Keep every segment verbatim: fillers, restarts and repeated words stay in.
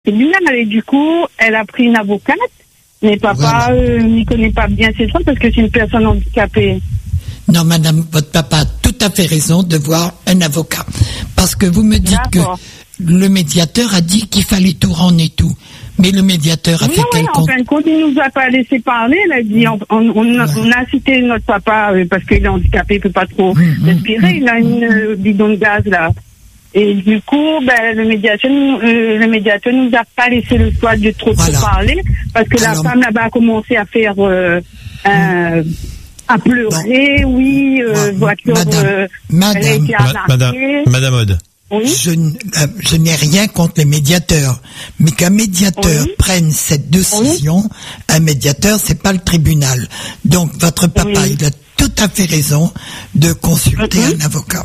tribunal. Et du coup, elle a pris une avocate. Mais papa voilà. euh, n'y connaît pas bien ses droits parce que c'est une personne handicapée. Non, madame, votre papa a tout à fait raison de voir un avocat. Parce que vous me dites D'accord. que le médiateur a dit qu'il fallait tout rendre et tout. Mais le médiateur a oui, fait oui, quel en compte fin de compte, il nous a pas laissé parler. Il a dit, on, on, on, a, ouais. on a cité notre papa euh, parce qu'il est handicapé, il peut pas trop mmh, respirer. Mmh, il a une euh, bidon de gaz là. Et du coup, ben, le médiateur, euh, le médiateur nous a pas laissé le choix de trop, voilà. trop parler parce que Alors, la femme là-bas a commencé à faire, euh, euh, à pleurer, non. oui, euh, ouais, voiture, madame, euh, madame, elle a été ma, madame, madame Aude. Oui. Je, euh, je n'ai rien contre les médiateurs, mais qu'un médiateur oui. prenne cette décision, oui. un médiateur, c'est pas le tribunal. Donc votre papa, oui. il a tout à fait raison de consulter mm-hmm. un avocat.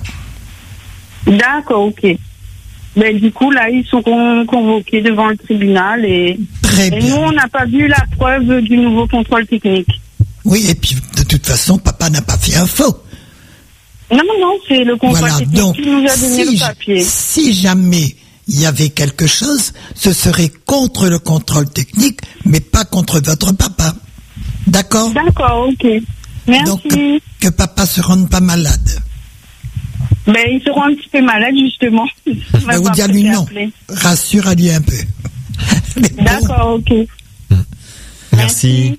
D'accord, ok. Ben, du coup, là, ils sont con- convoqués devant le tribunal et, Très et bien. nous, on n'a pas vu la preuve du nouveau contrôle technique. Oui, et puis, de toute façon, papa n'a pas fait un faux. Non, non, c'est le contrôle voilà, technique donc, qui nous a donné si le papier. Si jamais il y avait quelque chose, ce serait contre le contrôle technique, mais pas contre votre papa. D'accord ? D'accord, ok. Merci. Donc, que, que papa se rende pas malade. Ben, ils seront un petit peu malades, justement. Je vais vous dire lui non. Rassure-lui un peu. D'accord, ok. Merci. Merci.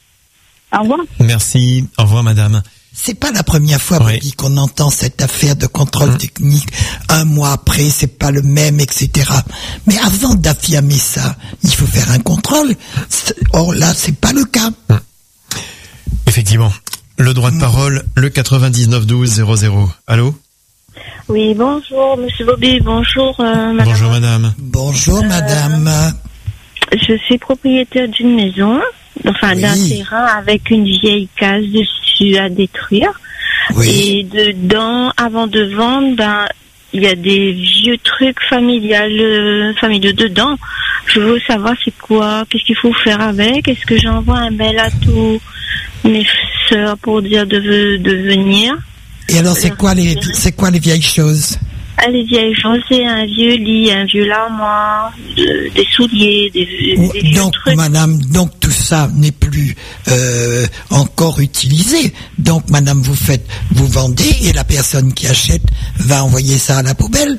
Au revoir. Merci. Au revoir, madame. C'est pas la première fois, oui. Bobby, qu'on entend cette affaire de contrôle mmh. technique. Un mois après, c'est pas le même, et cetera. Mais avant d'affirmer ça, il faut faire un contrôle. Or là, c'est pas le cas. Mmh. Effectivement. Le droit de mmh. parole, le quatre-vingt-dix-neuf douze zéro zéro. Allô? Oui, bonjour, monsieur Bobby, bonjour, euh, madame. Bonjour, madame. Bonjour, euh, madame. Je suis propriétaire d'une maison, enfin, oui. d'un terrain avec une vieille case dessus à détruire. Oui. Et dedans, avant de vendre, ben, il y a des vieux trucs familiales, euh, familiaux dedans. Je veux savoir c'est quoi, qu'est-ce qu'il faut faire avec. Est-ce que j'envoie un mail à tous mes sœurs pour dire de, de venir? Et alors, c'est quoi les, c'est quoi les vieilles choses? Ah, les vieilles choses, c'est un vieux lit, un vieux larmoire, de, des souliers, des, des vieux donc, trucs. madame, donc tout ça n'est plus euh, encore utilisé. Donc, madame, vous faites, vous vendez et la personne qui achète va envoyer ça à la poubelle.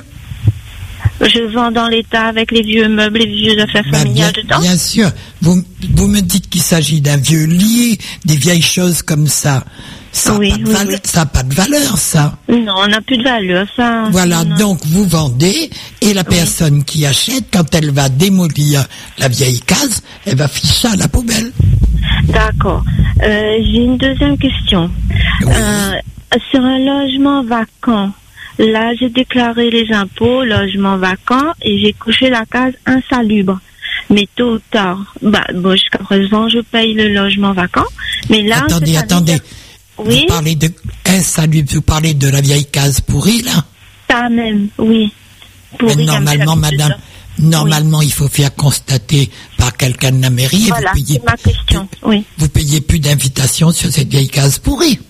Je vends dans l'état avec les vieux meubles, les vieux affaires bah familiales bien, dedans. Bien sûr. Vous, vous me dites qu'il s'agit d'un vieux lit, des vieilles choses comme ça. Ça n'a oui, pas, oui, val- oui. pas de valeur, ça. Non, on n'a plus de valeur, ça. Voilà, non. donc vous vendez, et la personne oui. qui achète, quand elle va démolir la vieille case, elle va ficher ça à la poubelle. D'accord. Euh, j'ai une deuxième question. Oui. Euh, sur un logement vacant, là, j'ai déclaré les impôts, logement vacant, et j'ai couché la case insalubre. Mais tôt ou tard, bah, bon, jusqu'à présent, je paye le logement vacant. Mais là, attendez, attendez. Dire... Oui. Vous parlez de insalubre, vous parlez de la vieille case pourrie, là? Ça même, oui. Pourrie, mais normalement, madame, normalement, oui. il faut faire constater par quelqu'un de la mairie. Voilà, et vous payez, c'est ma question, vous, oui. Vous payez plus d'invitation sur cette vieille case pourrie.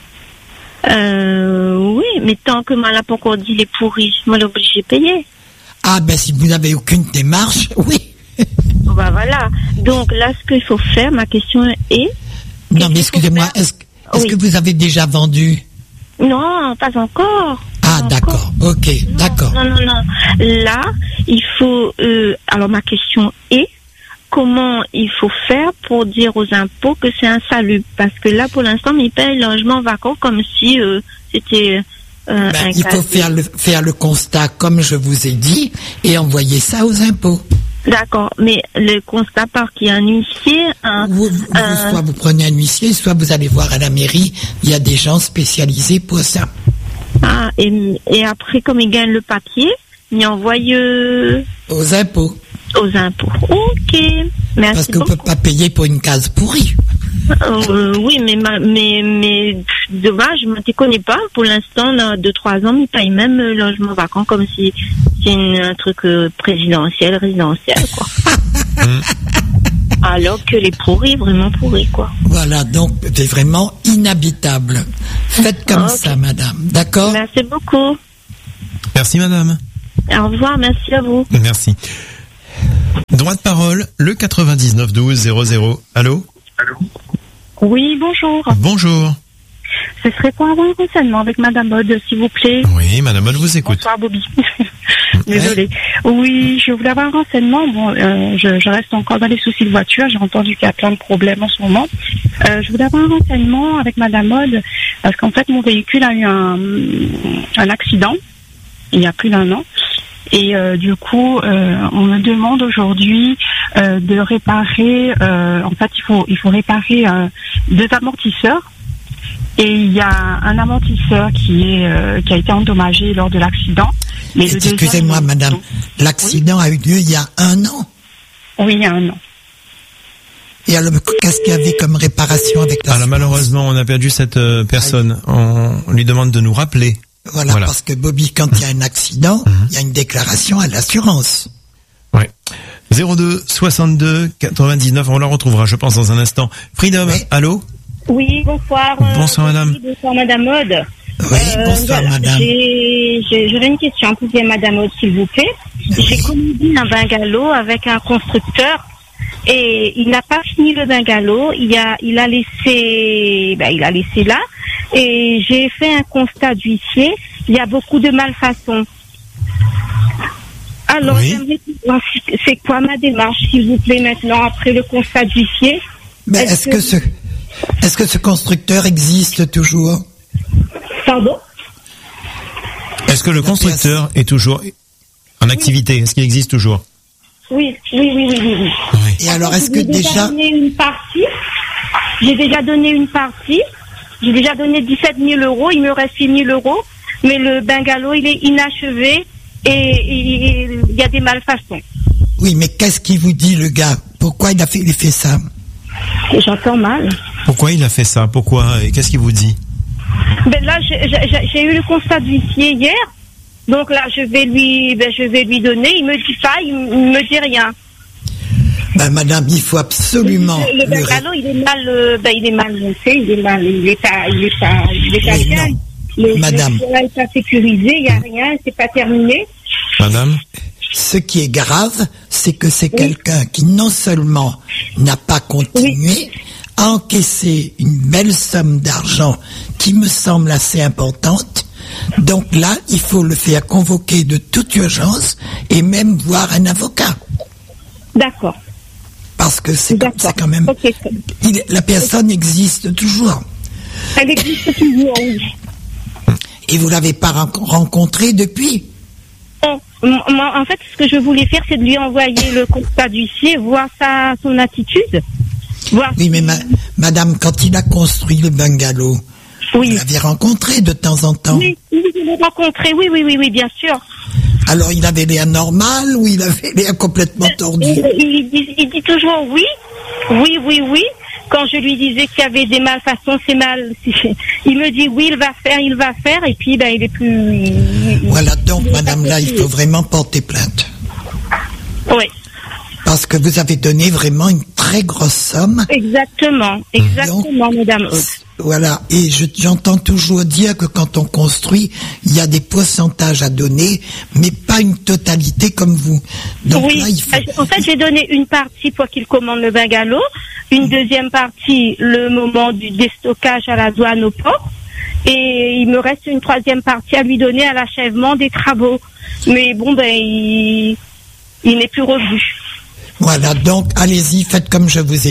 Euh, oui, mais tant que moi, là, pas encore dit les pourris, moi, l'obligé de payer. Ah, ben, si vous n'avez aucune démarche, oui. Bah, voilà. Donc, là, ce qu'il faut faire, ma question est... Non, mais excusez-moi, est-ce, est-ce oui. que vous avez déjà vendu? Non, pas encore. Ah, pas d'accord, encore. ok, non, d'accord. Non, non, non. Là, il faut... Euh, alors, ma question est... Comment il faut faire pour dire aux impôts que c'est insalubre? Parce que là, pour l'instant, ils payent le logement vacant comme si euh, c'était euh, ben, un il faut faire le, faire le constat comme je vous ai dit et envoyer ça aux impôts. D'accord, mais le constat par qui un huissier... Un, vous, vous, un... Soit vous prenez un huissier, soit vous allez voir à la mairie, il y a des gens spécialisés pour ça. Ah, et, et après, comme ils gagnent le papier, ils envoient... Euh... Aux impôts. Aux impôts. Ok. Merci Parce qu'on ne beaucoup. peut pas payer pour une case pourrie. Euh, oui, mais, mais, mais dommage, je ne te connais pas. Pour l'instant, là, de trois ans, ils payent même le logement vacant comme si c'est une, un truc euh, présidentiel, résidentiel, quoi. Alors que les pourris, vraiment pourris, quoi. Voilà, donc c'est vraiment inhabitable. Faites comme okay. ça, madame. D'accord? Merci beaucoup. Merci, madame. Au revoir, merci à vous. Merci. droit de parole, le quatre-vingt-dix-neuf douze zéro zéro. Allô? Allô? Oui, bonjour. Bonjour. Ce serait pour avoir un renseignement avec Madame Aude, s'il vous plaît. Oui, Madame Aude vous écoute. Bonsoir, Bobby. Désolée. Oui, je voulais avoir un renseignement. Bon, euh, je, je reste encore dans les soucis de voiture. J'ai entendu qu'il y a plein de problèmes en ce moment. Euh, je voulais avoir un renseignement avec Madame Aude, parce qu'en fait, mon véhicule a eu un, un accident il y a plus d'un an. Et euh, du coup, euh, on me demande aujourd'hui euh, de réparer. Euh, en fait, il faut il faut réparer euh, deux amortisseurs. Et il y a un amortisseur qui est euh, qui a été endommagé lors de l'accident. Mais excusez-moi, madame, l'accident oui. a eu lieu il y a un an. Oui, il y a un an. Et alors, qu'est-ce qu'il y avait comme réparation avec la Alors malheureusement, on a perdu cette euh, personne. On, on lui demande de nous rappeler. Voilà, voilà. Parce que Bobby, quand il y a un accident, il mmh. y a une déclaration à l'assurance. Ouais. zéro deux soixante-deux quatre-vingt-dix-neuf, on la retrouvera, je pense, dans un instant. Freedom, oui. Allô? Oui, bonsoir. Bonsoir, madame. Oui, bonsoir, madame Aude. Oui, euh, bonsoir, voilà, madame. J'ai, j'ai, j'aurais une question pour vous, madame Aude, s'il vous plaît. Oui. J'ai commandé un bungalow avec un constructeur et il n'a pas fini le bungalow. Il a, il a laissé, ben, il a laissé là. Et j'ai fait un constat d'huissier. Il y a beaucoup de malfaçons. Alors, oui. j'aimerais savoir c'est quoi ma démarche, s'il vous plaît, maintenant, après le constat d'huissier. Mais est-ce, est-ce que, que ce, est-ce que ce constructeur existe toujours? Pardon? Est-ce que le constructeur est toujours en activité? Oui. Est-ce qu'il existe toujours? Oui, oui, oui, oui, oui. oui. oui. Et alors, est-ce que j'ai déjà... déjà... donné une partie. J'ai déjà donné une partie. J'ai déjà donné dix-sept mille euros. Il me reste six mille euros. Mais le bungalow, il est inachevé et il y a des malfaçons. Oui, mais qu'est-ce qu'il vous dit, le gars? Pourquoi il a fait, il fait ça? J'entends mal. Pourquoi il a fait ça? Pourquoi? Et qu'est-ce qu'il vous dit? Ben là, j'ai, j'ai, j'ai eu le constat d'huissier hier. Donc là, je vais lui, ben, je vais lui donner. Il me dit pas, il, il me dit rien. Ben, madame, il faut absolument. Le, le bungalow, il est mal, ben, il est mal fait, il est mal, il est pas, il est pas, il est pas bien. Le, madame. Le n'est pas sécurisé, il n'y a rien, c'est pas terminé. Madame. Ce qui est grave, c'est que c'est oui. quelqu'un qui non seulement n'a pas continué, oui. a encaissé une belle somme d'argent qui me semble assez importante. Donc là, il faut le faire convoquer de toute urgence et même voir un avocat. D'accord. Parce que c'est, c'est quand même... Okay. Il, la personne existe toujours. Elle existe toujours, oui. Et vous l'avez pas rencontré depuis? Non. Moi, en fait, ce que je voulais faire, c'est de lui envoyer le constat d'huissier, voir sa, son attitude. Voir oui, mais ma, madame, quand il a construit le bungalow, oui. vous l'avez rencontré de temps en temps? Oui, oui, je l'ai rencontré, oui, oui, oui, oui, bien sûr. Alors, il avait l'air normal ou il avait l'air complètement tordu? il, il, dit, il dit toujours oui, oui, oui, oui. Quand je lui disais qu'il y avait des malfaçons, c'est mal. Il me dit oui, il va faire, il va faire, et puis ben il est plus. Il, voilà, donc madame là, il faut vraiment porter plainte. Oui. Parce que vous avez donné vraiment une très grosse somme. Exactement, exactement, donc, madame. Voilà, et je, j'entends toujours dire que quand on construit, il y a des pourcentages à donner, mais pas une totalité comme vous. Donc oui, là, il faut... en fait, j'ai donné une partie pour qu'il commande le bungalow, une deuxième partie le moment du déstockage à la douane au port, et il me reste une troisième partie à lui donner à l'achèvement des travaux. Mais bon, ben, il, il n'est plus revenu. Voilà, donc allez-y, faites comme je vous ai